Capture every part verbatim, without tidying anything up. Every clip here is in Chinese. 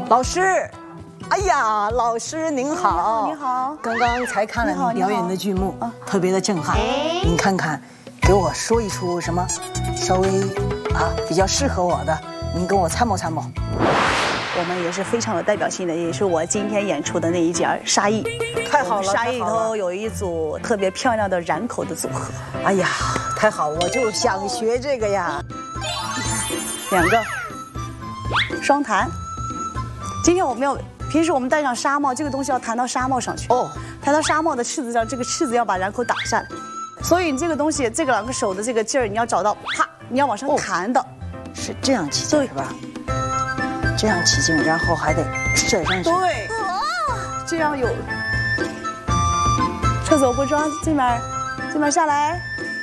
老师，哎呀，老师您好， 你好， 刚刚才看了你表演的剧目， 啊， 特别的震撼。您看看，给我说一出什么稍微啊比较适合我的，您跟我参谋参谋。 我们也是非常有代表性的，也是我今天演出的那一节《沙溢》。 太好了， 沙溢里头有一组特别漂亮的染口的组合。 哎呀，太好，我就想学这个呀。 两个双弹。今天我们要，平时我们戴上纱帽，这个东西要弹到纱帽上去。哦，弹到纱帽的翅子上，这个翅子要把染口打下来。所以你这个东西，这个两个手的这个劲儿，你要找到，啪，你要往上弹的。 是这样起劲是吧？这样起劲，然后还得射上去。 对，这样有。侧手不抓，这面，这面下来，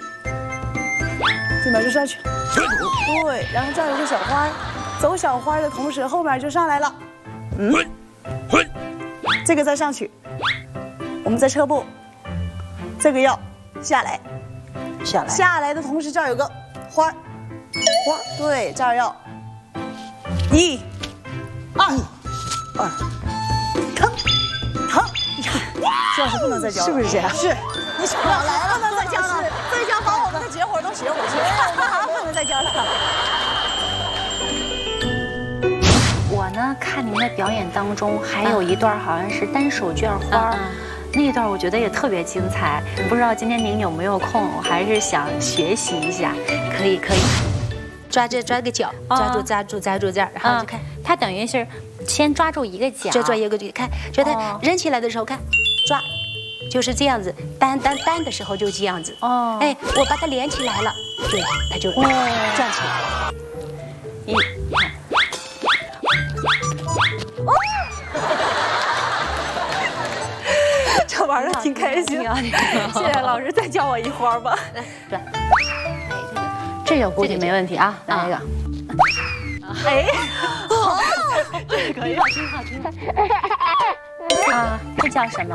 这面就上去。对，然后这儿有个小花，走小花的同时，后面就上来了。嗯，这个再上去，我们再撤步，这个要下来， 下来， 下来的同时这儿有个花，花，对，这儿要一、二、 二， 疼，疼，你看，这样是不能再教了， 是不是这样？ 是， 你少来了， 不能再教了，再教把我们的绝活都学回去，不能再教了。 我呢，看您的表演当中还有一段好像是单手绢花，嗯、那一段我觉得也特别精彩。嗯、不知道今天您有没有空，我还是想学习一下。可以，可以。 抓这抓个脚，抓住抓住抓住这儿，然后就看。 它等于是先抓住一个脚， 再抓一个就看，觉得扔起来的时候看，抓，就是这样子。单单单的时候就这样子。哦。哎，我把它连起来了，对，它就转起来了。 一。 这玩的挺开心，谢谢老师，再教我一花吧。 来，转，哎，这个，这个估计没问题啊，来一个， 哎， 这个可以，挺好，挺好，挺好。啊，这叫什么？